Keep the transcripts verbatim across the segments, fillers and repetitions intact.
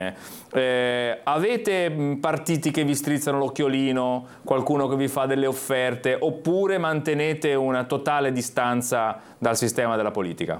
Eh, avete partiti che vi strizzano l'occhiolino, qualcuno che vi fa delle offerte, oppure mantenete una totale distanza dal sistema della politica?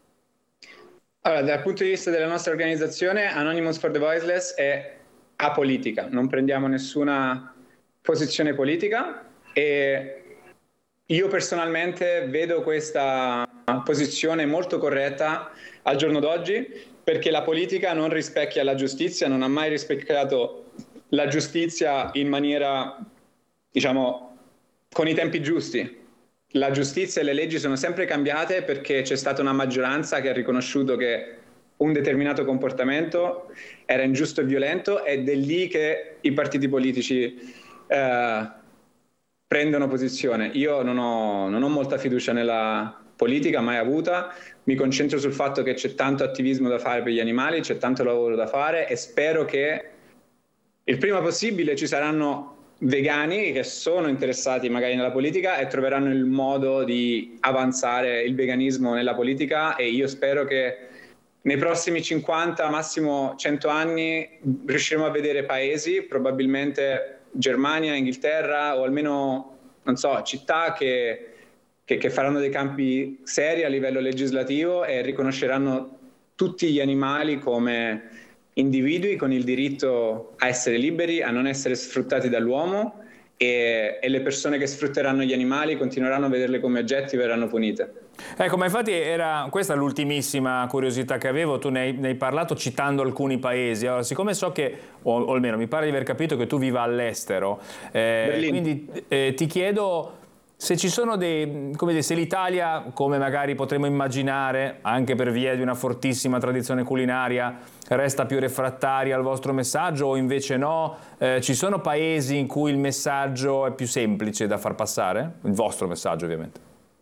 Allora, dal punto di vista della nostra organizzazione, Anonymous for the Voiceless è apolitica, non prendiamo nessuna posizione politica e io personalmente vedo questa posizione molto corretta al giorno d'oggi, perché la politica non rispecchia la giustizia, non ha mai rispecchiato la giustizia in maniera, diciamo, con i tempi giusti. La giustizia e le leggi sono sempre cambiate perché c'è stata una maggioranza che ha riconosciuto che un determinato comportamento era ingiusto e violento, ed è lì che i partiti politici eh, prendono posizione. Io non ho, non ho molta fiducia nella politica, mai avuta. Mi concentro sul fatto che c'è tanto attivismo da fare per gli animali, c'è tanto lavoro da fare e spero che il prima possibile ci saranno vegani che sono interessati magari nella politica e troveranno il modo di avanzare il veganismo nella politica, e io spero che nei prossimi cinquanta, massimo cento anni riusciremo a vedere paesi, probabilmente Germania, Inghilterra o almeno, non so, città che Che, che faranno dei cambi seri a livello legislativo e riconosceranno tutti gli animali come individui con il diritto a essere liberi, a non essere sfruttati dall'uomo, e, e le persone che sfrutteranno gli animali continueranno a vederle come oggetti e verranno punite. Ecco, ma infatti era questa l'ultimissima curiosità che avevo. Tu ne hai, ne hai parlato citando alcuni paesi. Allora, siccome so che, o, o almeno mi pare di aver capito che tu viva all'estero, eh, quindi eh, ti chiedo se ci sono dei, come dire, se l'Italia, come magari potremmo immaginare, anche per via di una fortissima tradizione culinaria, resta più refrattaria al vostro messaggio o invece no? Eh, ci sono paesi in cui il messaggio è più semplice da far passare? Il vostro messaggio, ovviamente.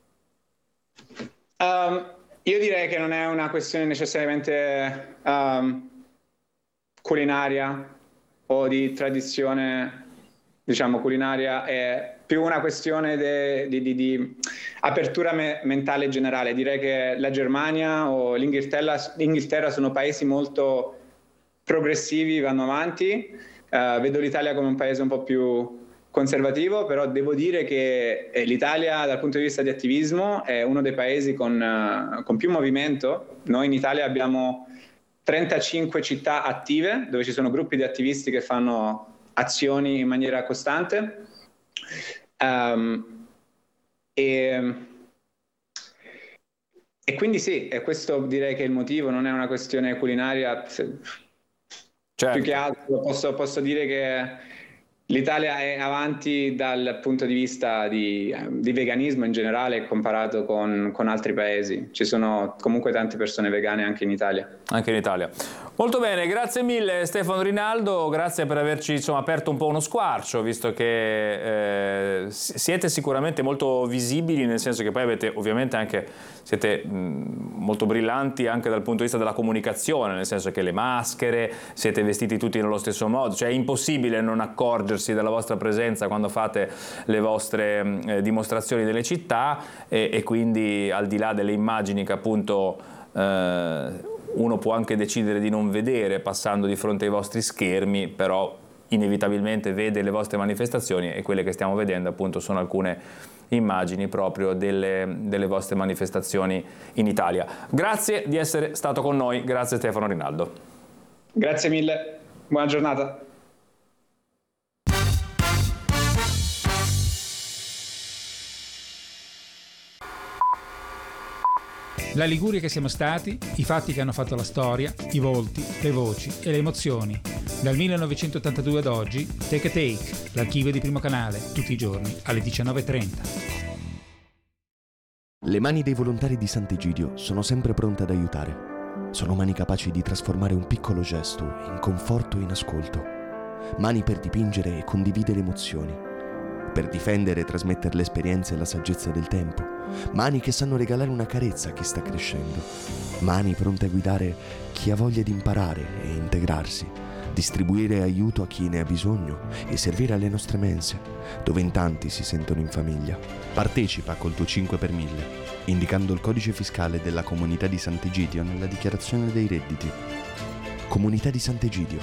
Um, io direi che non è una questione necessariamente um, culinaria o di tradizione, diciamo, culinaria, è più una questione de, di, di, di apertura me, mentale generale. Direi che la Germania o l'Inghilterra l'Inghilterra sono paesi molto progressivi, vanno avanti. Uh, vedo l'Italia come un paese un po' più conservativo, però devo dire che l'Italia dal punto di vista di attivismo è uno dei paesi con, uh, con più movimento. Noi in Italia abbiamo trentacinque città attive dove ci sono gruppi di attivisti che fanno azioni in maniera costante. Um, e, e quindi sì, e questo direi che è il motivo, non è una questione culinaria. Certo. Più che altro posso, posso dire che l'Italia è avanti dal punto di vista di, di veganismo in generale comparato con, con altri paesi. Ci sono comunque tante persone vegane anche in Italia. Anche in Italia. Molto bene, grazie mille Stefano Rinaldo, grazie per averci, insomma, aperto un po' uno squarcio, visto che eh, siete sicuramente molto visibili, nel senso che poi avete ovviamente anche, siete mh, molto brillanti anche dal punto di vista della comunicazione, nel senso che le maschere, siete vestiti tutti nello stesso modo, cioè è impossibile non accorgersi della vostra presenza quando fate le vostre eh, dimostrazioni delle città, e, e quindi al di là delle immagini che appunto eh, uno può anche decidere di non vedere passando di fronte ai vostri schermi, però inevitabilmente vede le vostre manifestazioni, e quelle che stiamo vedendo appunto sono alcune immagini proprio delle, delle vostre manifestazioni in Italia. Grazie di essere stato con noi, grazie Stefano Rinaldo. Grazie mille, buona giornata. La Liguria che siamo stati, i fatti che hanno fatto la storia, i volti, le voci e le emozioni. Dal millenovecentottantadue ad oggi, Take a Take, l'archivio di Primo Canale, tutti i giorni alle diciannove e trenta. Le mani dei volontari di Sant'Egidio sono sempre pronte ad aiutare. Sono mani capaci di trasformare un piccolo gesto in conforto e in ascolto. Mani per dipingere e condividere emozioni. Per difendere e trasmettere l'esperienza e la saggezza del tempo. Mani che sanno regalare una carezza a chi sta crescendo. Mani pronte a guidare chi ha voglia di imparare e integrarsi, distribuire aiuto a chi ne ha bisogno e servire alle nostre mense, dove in tanti si sentono in famiglia. Partecipa col tuo cinque per mille, indicando il codice fiscale della comunità di Sant'Egidio nella dichiarazione dei redditi. Comunità di Sant'Egidio,